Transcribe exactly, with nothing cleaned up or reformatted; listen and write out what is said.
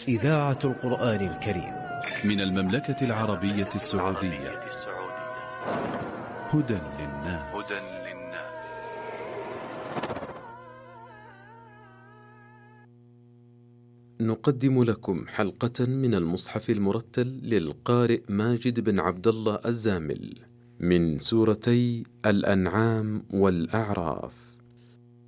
إذاعة القرآن الكريم من المملكة العربية السعودية. هدى للناس. نقدم لكم حلقة من المصحف المرتل للقارئ ماجد بن عبد الله الزامل من سورتي الأنعام والأعراف.